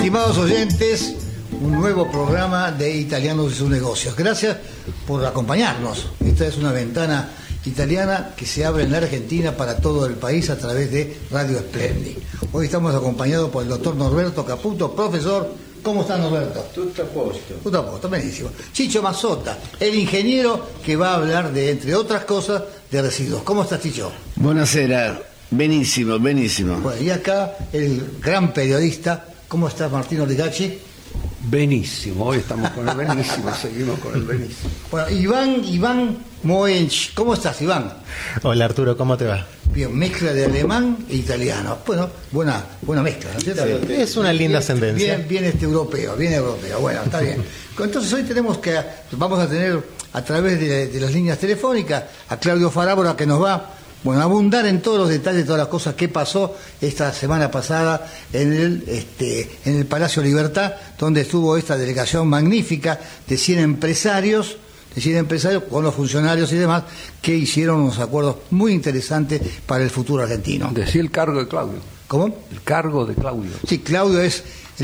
Estimados oyentes, un nuevo programa de Italianos y sus negocios. Gracias por acompañarnos. Esta es una ventana italiana que se abre en la Argentina para todo el país a través de Radio Splendid. Hoy estamos acompañados por el doctor Norberto Caputo, profesor. ¿Cómo está, Norberto? Tutto a posto. Tutto a posto, benissimo. Chicho Mazzotta, el ingeniero que va a hablar de, entre otras cosas, de residuos. ¿Cómo estás, Chicho? Buonasera, benissimo, benissimo. Bueno, y acá el gran periodista, ¿cómo estás, Martino Legacci? Benísimo, hoy estamos con el benísimo, seguimos con el benísimo. Bueno, Iván Moench, ¿cómo estás, Iván? Hola, Arturo, ¿cómo te va? Bien, mezcla de alemán e italiano. Bueno, buena mezcla, ¿no es cierto? Sí, es una linda ascendencia. Bien europeo, bueno, está bien. Entonces hoy vamos a tener a través de las líneas telefónicas a Claudio Farábora, que nos va a abundar en todos los detalles de todas las cosas que pasó esta semana pasada en el Palacio Libertad, donde estuvo esta delegación magnífica de 100 empresarios con los funcionarios y demás, que hicieron unos acuerdos muy interesantes para el futuro argentino. Decía el cargo de Claudio. ¿Cómo? El cargo de Claudio. Sí, Claudio es,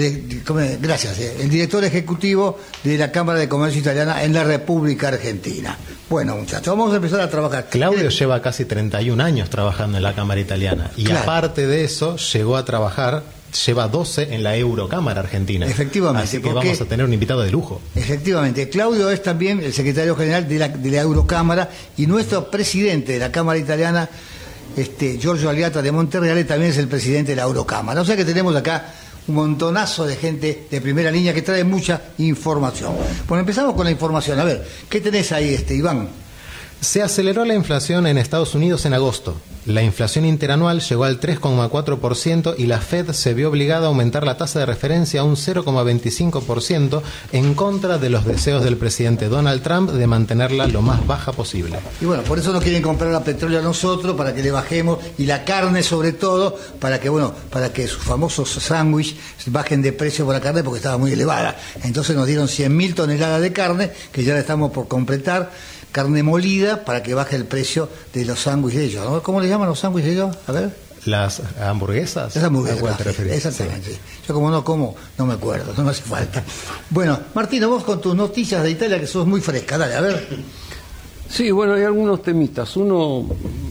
el director ejecutivo de la Cámara de Comercio Italiana en la República Argentina. Bueno, muchachos, vamos a empezar a trabajar. Claudio lleva casi 31 años trabajando en la Cámara Italiana y claro, aparte de eso llegó a trabajar, lleva 12 en la Eurocámara Argentina. Efectivamente. Así que vamos a tener un invitado de lujo. Efectivamente. Claudio es también el secretario general de la Eurocámara y nuestro presidente de la Cámara Italiana, Giorgio Alliata de Monterreale, también es el presidente de la Eurocámara. O sea que tenemos acá un montonazo de gente de primera línea que trae mucha información. Bueno, empezamos con la información. A ver, ¿qué tenés ahí, Iván? Se aceleró la inflación en Estados Unidos en agosto. La inflación interanual llegó al 3,4% y la Fed se vio obligada a aumentar la tasa de referencia a un 0,25% en contra de los deseos del presidente Donald Trump de mantenerla lo más baja posible. Y bueno, por eso no quieren comprar la petróleo a nosotros, para que le bajemos, y la carne sobre todo, para que sus famosos sándwiches bajen de precio por la carne, porque estaba muy elevada. Entonces nos dieron 100.000 toneladas de carne, que ya la estamos por completar, carne molida, para que baje el precio de los sándwiches de ellos, ¿no? ¿Cómo le llaman los sándwiches de ellos? A ver. ¿Las hamburguesas? Las hamburguesas, ¿A cuál te refieres? Exactamente. Sí. Yo como no como, no me acuerdo, no me hace falta. Bueno, Martino, vos con tus noticias de Italia, que sos muy fresca, dale, a ver. Sí, bueno, hay algunos temitas. Uno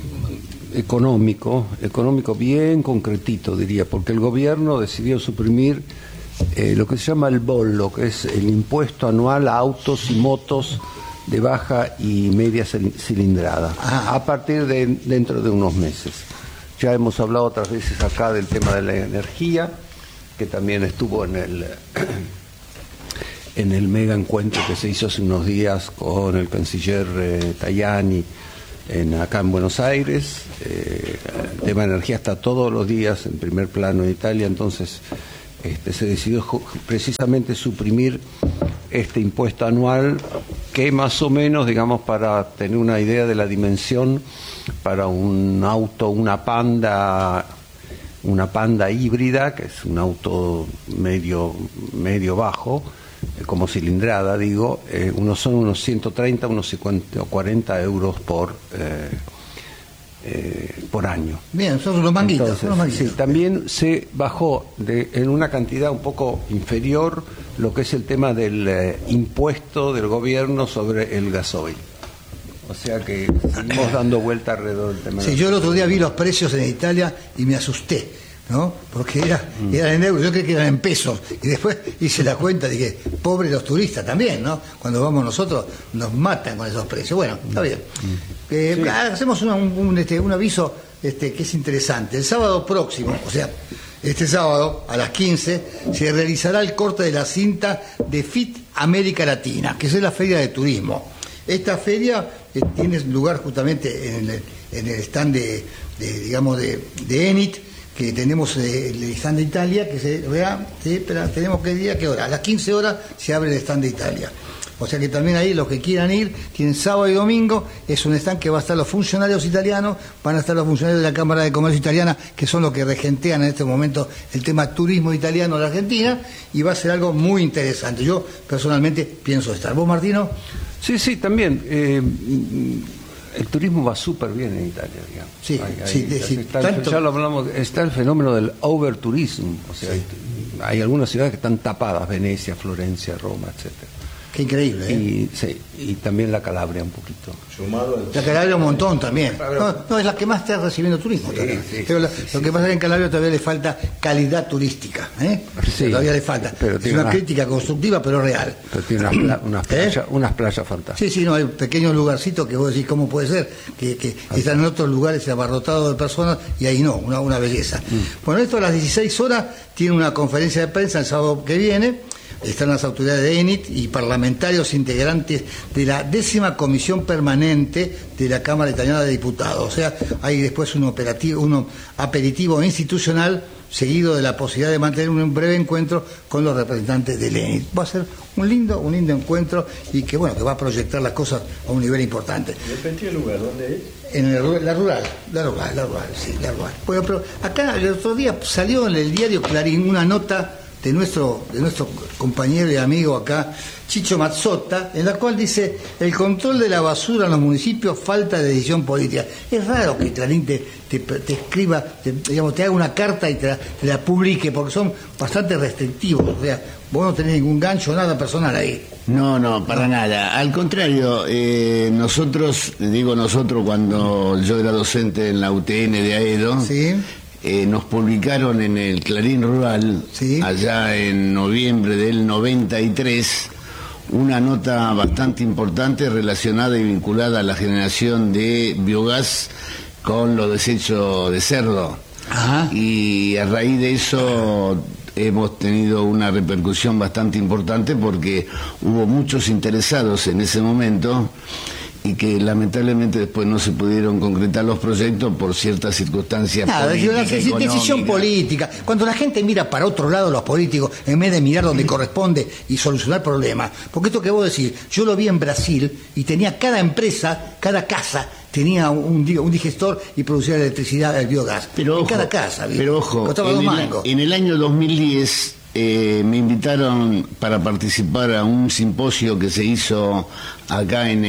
económico bien concretito, diría, porque el gobierno decidió suprimir lo que se llama el bollo, que es el impuesto anual a autos y motos de baja y media cilindrada, a partir de dentro de unos meses. Ya hemos hablado otras veces acá del tema de la energía, que también estuvo en el mega encuentro que se hizo hace unos días con el canciller Tajani acá en Buenos Aires. El tema de energía está todos los días en primer plano en Italia, entonces se decidió precisamente suprimir este impuesto anual, que más o menos, digamos, para tener una idea de la dimensión, para un auto, una Panda híbrida, que es un auto medio bajo, como cilindrada, digo, son unos 130, unos 50 o 40 euros por año. Bien, son unos manguitos. Sí, también se bajó en una cantidad un poco inferior lo que es el tema del impuesto del gobierno sobre el gasoil. O sea que seguimos dando vuelta alrededor del tema. Sí, yo el otro día vi los precios en Italia y me asusté, ¿no? Porque eran en euros, yo creí que eran en pesos. Y después hice la cuenta y dije, pobres los turistas también, ¿no? Cuando vamos nosotros nos matan con esos precios. Bueno, está bien. Sí. Hacemos un aviso que es interesante. El sábado próximo, o sea, este sábado a las 15, se realizará el corte de la cinta de FIT América Latina, que es la feria de turismo. Esta feria tiene lugar justamente en el stand de Enit, que tenemos el stand de Italia, que tenemos qué día, qué hora. A las 15 horas se abre el stand de Italia. O sea que también ahí los que quieran ir, tienen sábado y domingo, es un stand que va a estar los funcionarios italianos, van a estar los funcionarios de la Cámara de Comercio Italiana, que son los que regentean en este momento el tema turismo italiano de la Argentina, y va a ser algo muy interesante. Yo personalmente pienso estar. ¿Vos, Martino? Sí, también. El turismo va súper bien en Italia, digamos. Sí, sí. Ya lo hablamos, está el fenómeno del overturismo, o sea, hay algunas ciudades que están tapadas, Venecia, Florencia, Roma, etcétera. Qué increíble, ¿eh? Y también la Calabria un poquito. La Calabria un montón también. No, es la que más está recibiendo turismo. Sí, pero lo que pasa es que en Calabria todavía le falta calidad turística. Sí, todavía le falta. Es una crítica constructiva, pero real. Pero tiene unas playas fantásticas. Sí, no, hay pequeños lugarcitos que vos decís, ¿cómo puede ser? Que están en otros lugares abarrotados de personas y ahí no, una belleza. Bueno, esto a las 16 horas tiene una conferencia de prensa el sábado que viene. Están las autoridades de ENIT y parlamentarios integrantes de la 10ª Comisión Permanente de la Cámara Italiana de Diputados. O sea, hay después un aperitivo institucional seguido de la posibilidad de mantener un breve encuentro con los representantes del ENIT. Va a ser un lindo encuentro y que va a proyectar las cosas a un nivel importante. ¿Y el lugar dónde es? En la rural. Bueno, pero acá el otro día salió en el diario Clarín una nota de nuestro compañero y amigo acá, Chicho Mazzotta, en la cual dice: el control de la basura en los municipios, falta de decisión política. Es raro que Clarín te escriba, te haga una carta y te la publique, porque son bastante restrictivos. O sea, vos no tenés ningún gancho, nada personal ahí. No, para nada. Al contrario, nosotros cuando yo era docente en la UTN de Aedo, ¿sí? Nos publicaron en el Clarín Rural, ¿sí?, allá en noviembre del 93, una nota bastante importante relacionada y vinculada a la generación de biogás con los desechos de cerdo. Ajá. Y a raíz de eso hemos tenido una repercusión bastante importante porque hubo muchos interesados en ese momento y que lamentablemente después no se pudieron concretar los proyectos por ciertas circunstancias políticas, decisión política. Cuando la gente mira para otro lado, los políticos, en vez de mirar donde corresponde y solucionar problemas, porque esto que vos decís, yo lo vi en Brasil y tenía cada empresa, cada casa tenía un digestor y producía electricidad, el biogás, pero en ojo, cada casa. Pero ojo, en el año 2010 me invitaron para participar a un simposio que se hizo acá en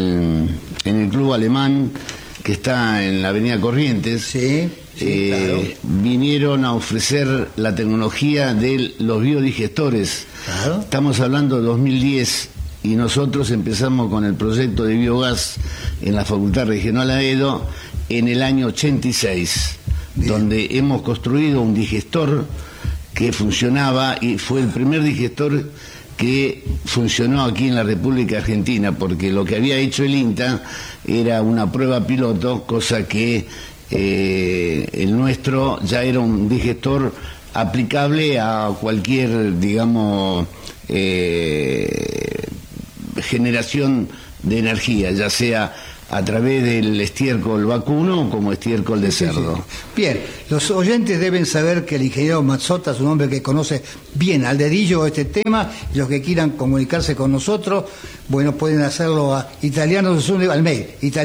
el Club Alemán, que está en la Avenida Corrientes. Sí, claro. Vinieron a ofrecer la tecnología de los biodigestores. Claro. Estamos hablando de 2010 y nosotros empezamos con el proyecto de biogás en la Facultad Regional Aedo en el año 86, bien, donde hemos construido un digestor que funcionaba y fue el primer digestor que funcionó aquí en la República Argentina, porque lo que había hecho el INTA era una prueba piloto, cosa que el nuestro ya era un digestor aplicable a cualquier, digamos, generación de energía, ya sea a través del estiércol vacuno como estiércol de cerdo. Sí. Bien, los oyentes deben saber que el ingeniero Mazzotta es un hombre que conoce bien al dedillo este tema, y los que quieran comunicarse con nosotros, bueno, pueden hacerlo a al mail,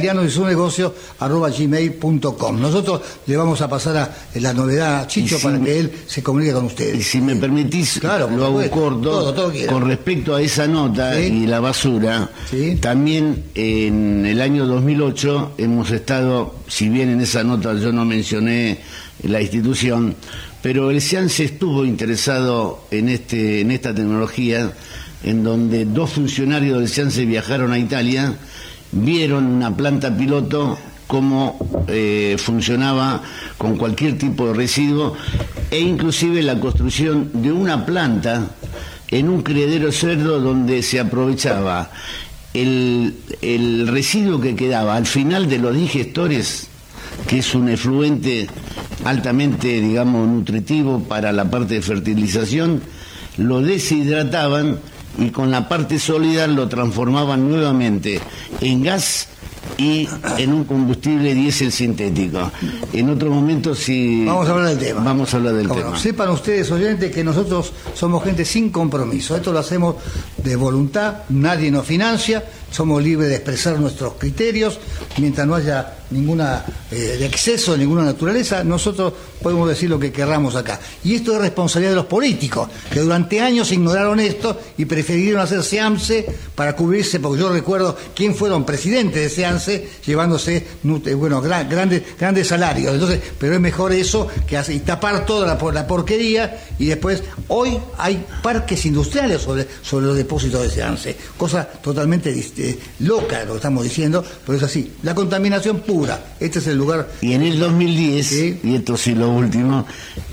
italianosdesunegocio@gmail.com. Nosotros le vamos a pasar la novedad a Chicho para que él se comunique con ustedes. Y si me permitís, claro, lo hago corto, todo con respecto a esa nota, ¿sí?, y la basura, ¿sí?, también en el año 2008 hemos estado, si bien en esa nota yo no mencioné la institución, pero el SEANSE estuvo interesado en esta tecnología, en donde 2 funcionarios del SEANSE viajaron a Italia, vieron una planta piloto cómo funcionaba con cualquier tipo de residuo, e inclusive la construcción de una planta en un criadero cerdo donde se aprovechaba el residuo que quedaba al final de los digestores, que es un efluente altamente, digamos, nutritivo para la parte de fertilización, lo deshidrataban y con la parte sólida lo transformaban nuevamente en gas y en un combustible diésel sintético. En otro momento, si vamos a hablar del tema. Vamos a hablar del tema. Sepan ustedes, oyentes, que nosotros somos gente sin compromiso. Esto lo hacemos de voluntad, nadie nos financia, somos libres de expresar nuestros criterios, mientras no haya ninguna de exceso de ninguna naturaleza, nosotros podemos decir lo que querramos acá. Y esto es responsabilidad de los políticos, que durante años ignoraron esto y prefirieron hacer seance para cubrirse, porque yo recuerdo quién fueron presidentes de seance llevándose grandes salarios. Entonces, pero es mejor eso que y tapar toda la porquería, y después hoy hay parques industriales sobre los depósitos de seance, cosa totalmente loca lo que estamos diciendo, pero es así. La contaminación pura, este es el lugar. Y en el 2010, ¿sí? Y esto sí lo último,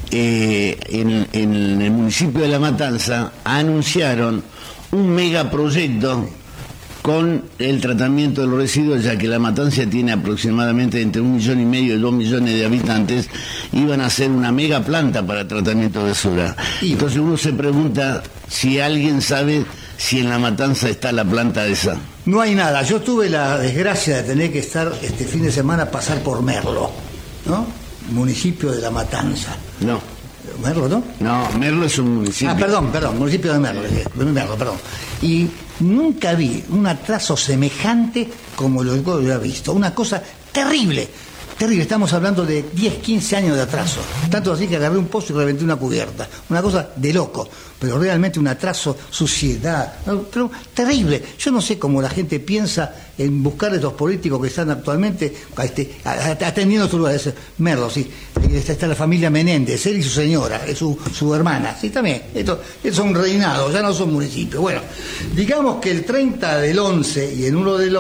en el municipio de La Matanza anunciaron un megaproyecto con el tratamiento de los residuos, ya que La Matanza tiene aproximadamente entre 1,5 millones y 2 millones de habitantes. Iban a hacer una mega planta para tratamiento de basura. Entonces uno se pregunta si alguien sabe si en La Matanza está la planta esa. No hay nada. Yo tuve la desgracia de tener que estar este fin de semana, pasar por Merlo, ¿no? Municipio de La Matanza. No. ¿Merlo, no? No, Merlo es un municipio. Perdón, municipio de Merlo, perdón. Y nunca vi un atraso semejante como lo que yo he visto. Una cosa terrible. Estamos hablando de 10, 15 años de atraso. Tanto así que agarré un pozo y reventé una cubierta. Una cosa de loco. Pero realmente un atraso, suciedad, pero terrible. Yo no sé cómo la gente piensa en buscar a estos políticos que están actualmente atendiendo estos lugares. Merlo, sí. Está la familia Menéndez, él y su señora, su hermana. Sí, también. Estos son reinados, ya no son municipios. Bueno, digamos que el 30 del 11 y el 1 del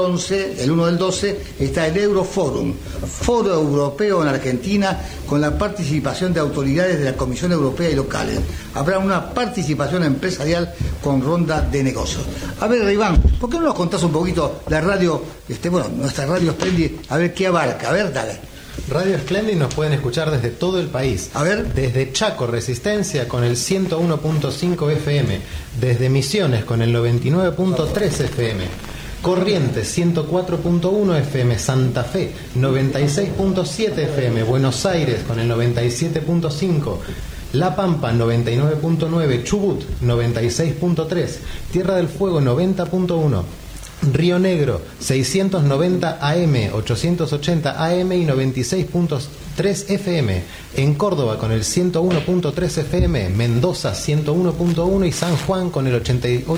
12 está el Euroforum, Foro Europeo en Argentina, con la participación de autoridades de la Comisión Europea y locales. Habrá una participación empresarial con ronda de negocios. A ver, Iván, ¿por qué no nos contás un poquito la radio, nuestra radio Splendid, a ver qué abarca? A ver, dale. Radio Splendid nos pueden escuchar desde todo el país. A ver. Desde Chaco, Resistencia, con el 101.5 FM. Desde Misiones, con el 99.3 FM. Corrientes 104.1 FM, Santa Fe 96.7 FM, Buenos Aires con el 97.5, La Pampa 99.9, Chubut 96.3, Tierra del Fuego 90.1, Río Negro 690 AM, 880 AM y 96.3 FM, en Córdoba con el 101.3 FM, Mendoza 101.1 y San Juan con el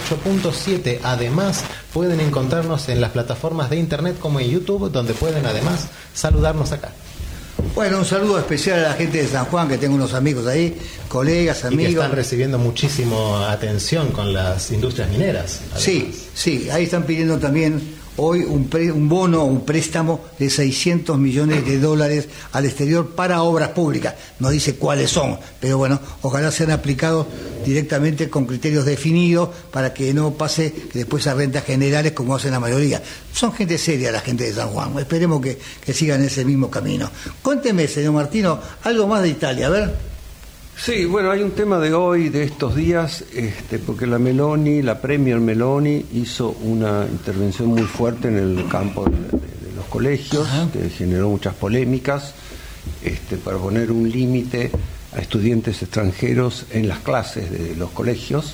88.7. Además, pueden encontrarnos en las plataformas de internet como en YouTube, donde pueden además saludarnos acá. Bueno, un saludo especial a la gente de San Juan, que tengo unos amigos ahí, colegas, amigos. Y que están recibiendo muchísima atención con las industrias mineras. Además. Sí, ahí están pidiendo también hoy un bono, un préstamo de $600 millones al exterior para obras públicas. No dice cuáles son, pero bueno, ojalá sean aplicados directamente con criterios definidos para que no pase después a rentas generales como hacen la mayoría. Son gente seria la gente de San Juan, esperemos que sigan ese mismo camino. Cuénteme, señor Martino, algo más de Italia, a ver. Sí, bueno, hay un tema de hoy, de estos días, porque la Premier Meloni hizo una intervención muy fuerte en el campo de los colegios, que generó muchas polémicas, para poner un límite a estudiantes extranjeros en las clases de los colegios,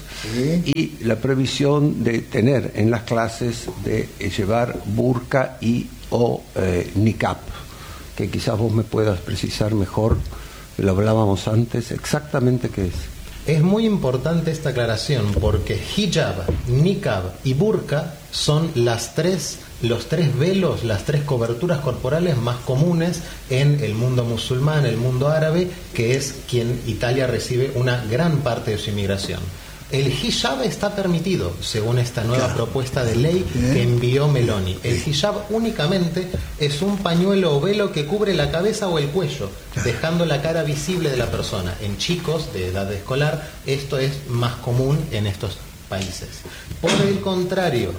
y la previsión de tener en las clases de llevar burka o niqab, que quizás vos me puedas precisar mejor. Lo hablábamos antes, exactamente qué es. Es muy importante esta aclaración porque hijab, niqab y burka son los tres velos, las tres coberturas corporales más comunes en el mundo musulmán, el mundo árabe, que es quien Italia recibe una gran parte de su inmigración. El hijab está permitido, según esta nueva propuesta de ley que envió Meloni. El hijab únicamente es un pañuelo o velo que cubre la cabeza o el cuello, dejando la cara visible de la persona. En chicos de edad escolar, esto es más común en estos países. Por el contrario,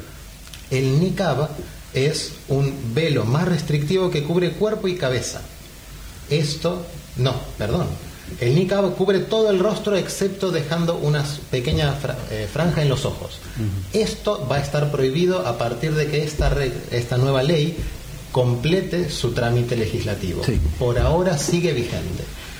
el niqab es un velo más restrictivo que cubre cuerpo y cabeza. El niqab cubre todo el rostro excepto dejando una pequeña franja en los ojos. Esto va a estar prohibido a partir de que esta nueva ley complete su trámite legislativo. Por ahora sigue vigente.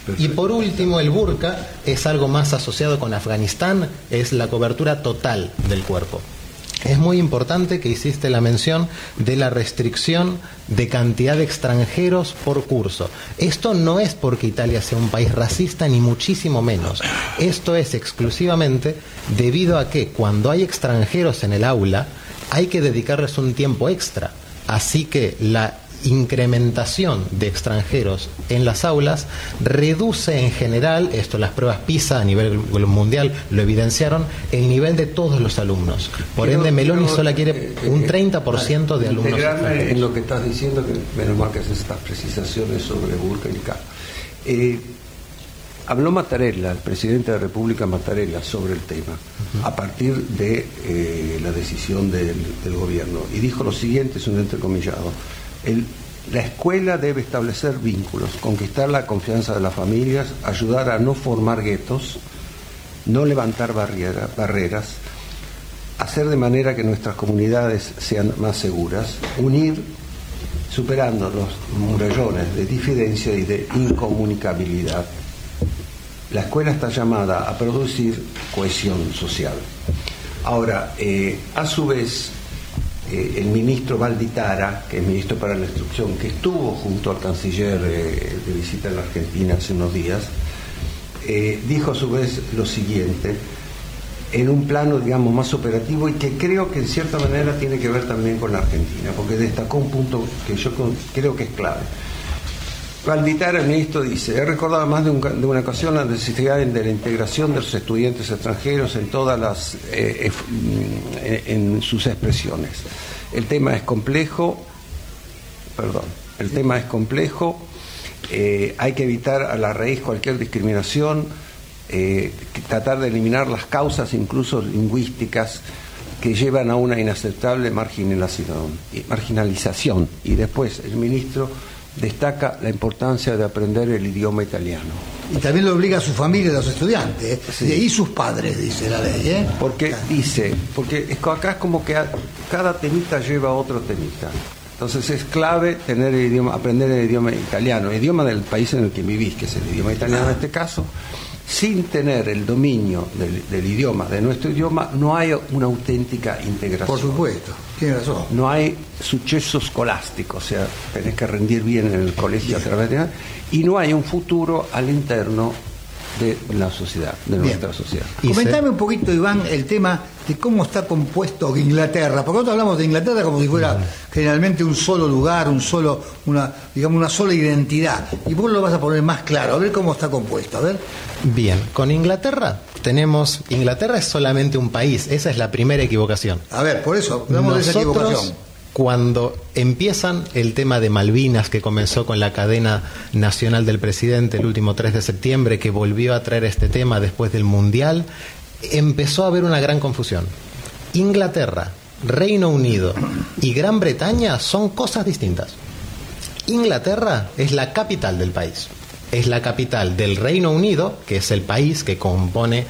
Y por último, el burka es algo más asociado con Afganistán, es la cobertura total del cuerpo. Es muy importante que hiciste la mención de la restricción de cantidad de extranjeros por curso. Esto no es porque Italia sea un país racista, ni muchísimo menos. Esto es exclusivamente debido a que cuando hay extranjeros en el aula, hay que dedicarles un tiempo extra. Así que la incrementación de extranjeros en las aulas reduce en general, esto las pruebas PISA a nivel mundial lo evidenciaron, el nivel de todos los alumnos. Por ende, Meloni solo quiere un 30% de alumnos extranjeros. En lo que estás diciendo, que menos mal que haces estas precisaciones sobre burka y niqab. Habló Mattarella, el presidente de la República Mattarella, sobre el tema, a partir de la decisión del gobierno, y dijo lo siguiente, es un entrecomillado: la escuela debe establecer vínculos, conquistar la confianza de las familias, ayudar a no formar guetos, no levantar barreras, hacer de manera que nuestras comunidades sean más seguras, unir, superando los murallones de diferencia y de incomunicabilidad. La escuela está llamada a producir cohesión social. Ahora, a su vez, el ministro Valditara, que es ministro para la Instrucción, que estuvo junto al canciller de visita en la Argentina hace unos días, dijo a su vez lo siguiente, en un plano, digamos, más operativo, y que creo que en cierta manera tiene que ver también con la Argentina, porque destacó un punto que yo creo que es clave. Valditara, el ministro, dice: he recordado más de una ocasión la necesidad de la integración de los estudiantes extranjeros en todas las en sus expresiones. El tema es complejo, hay que evitar a la raíz cualquier discriminación, tratar de eliminar las causas, incluso lingüísticas, que llevan a una inaceptable marginalización. Y después el ministro destaca la importancia de aprender el idioma italiano. Y también lo obliga a su familia, a los estudiantes, sí. Y sus padres, dice la ley. Porque acá es como que cada temita lleva a otro temita. Entonces es clave aprender el idioma italiano, el idioma del país en el que vivís, que es el idioma italiano en este caso. Sin tener el dominio del idioma, de nuestro idioma, no hay una auténtica integración. Por supuesto, tiene razón. No hay suceso escolástico, o sea, tenés que rendir bien en el colegio a través de... Y no hay un futuro al interno de la sociedad, de nuestra sociedad. Comentame un poquito, Iván, el tema de cómo está compuesto Inglaterra, porque nosotros hablamos de Inglaterra como si fuera generalmente un solo lugar, una sola identidad, y vos lo vas a poner más claro, a ver cómo está compuesto, a ver. Bien, con Inglaterra Inglaterra es solamente un país, esa es la primera equivocación. A ver, por eso, hablamos de esa equivocación. Cuando empiezan el tema de Malvinas, que comenzó con la cadena nacional del presidente el último 3 de septiembre, que volvió a traer este tema después del Mundial, empezó a haber una gran confusión. Inglaterra, Reino Unido y Gran Bretaña son cosas distintas. Inglaterra es la capital del país. Es la capital del Reino Unido, que es el país que compone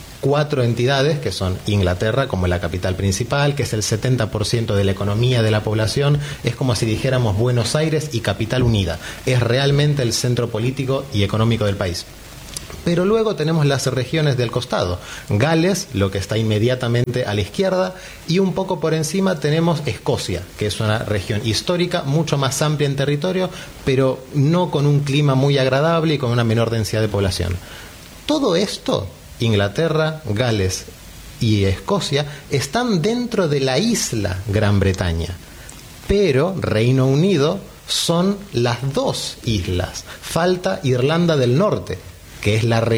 4 entidades, que son Inglaterra como la capital principal, que es el 70% de la economía de la población. Es como si dijéramos Buenos Aires y Capital Unida. Es realmente el centro político y económico del país. Pero luego tenemos las regiones del costado. Gales, lo que está inmediatamente a la izquierda, y un poco por encima tenemos Escocia, que es una región histórica, mucho más amplia en territorio, pero no con un clima muy agradable y con una menor densidad de población. Todo esto, Inglaterra, Gales y Escocia, están dentro de la isla Gran Bretaña, pero Reino Unido son las 2 islas. Falta Irlanda del Norte, que es la región